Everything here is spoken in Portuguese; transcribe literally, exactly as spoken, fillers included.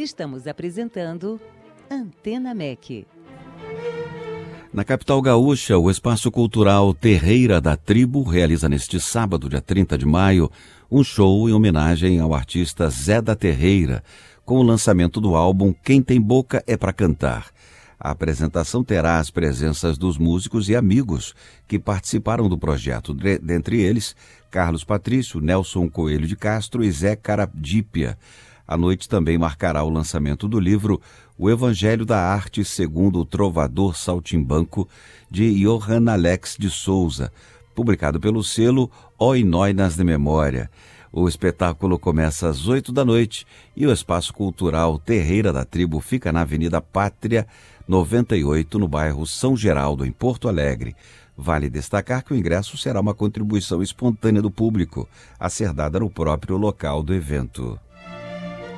Estamos apresentando Antena M E C. Na capital gaúcha, o Espaço Cultural Terreira da Tribo realiza neste sábado, dia trinta de maio, um show em homenagem ao artista Zé da Terreira, com o lançamento do álbum Quem Tem Boca é Pra Cantar. A apresentação terá as presenças dos músicos e amigos que participaram do projeto, dentre eles Carlos Patrício, Nelson Coelho de Castro e Zé Caradípia. A noite também marcará o lançamento do livro O Evangelho da Arte segundo o Trovador Saltimbanco, de Johann Alex de Souza, publicado pelo selo Oinoinas de Memória. O espetáculo começa às oito da noite e o Espaço Cultural Terreira da Tribo fica na Avenida Pátria, noventa e oito, no bairro São Geraldo, em Porto Alegre. Vale destacar que o ingresso será uma contribuição espontânea do público, a ser dada no próprio local do evento.